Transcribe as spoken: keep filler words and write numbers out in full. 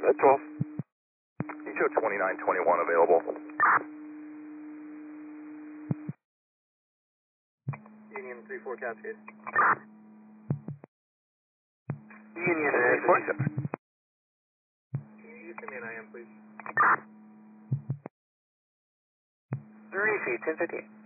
At twelve. You show twenty-nine twenty-one available. Union three four Cascade. Union three four. Can you send me an I M, please? Three feet, ten fifteen.